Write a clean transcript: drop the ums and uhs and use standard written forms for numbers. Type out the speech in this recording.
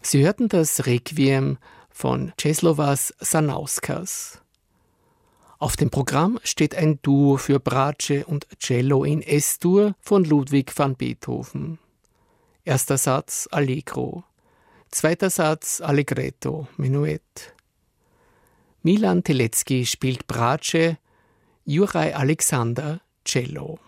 Sie hörten das Requiem von Czesławas Sanauskas. Auf dem Programm steht ein Duo für Bratsche und Cello in S-Dur von Ludwig van Beethoven. Erster Satz Allegro, zweiter Satz Allegretto, Menuett. Milan Telecki spielt Bratsche, Juraj Alexander Cello.